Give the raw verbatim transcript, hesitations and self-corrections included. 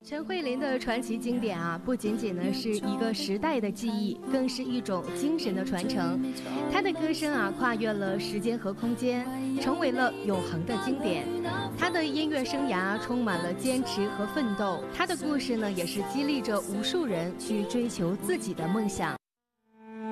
陈慧琳的传奇经典啊，不仅仅呢是一个时代的记忆，更是一种精神的传承。她的歌声啊，跨越了时间和空间，成为了永恒的经典。她的音乐生涯充满了坚持和奋斗，她的故事呢，也是激励着无数人去追求自己的梦想。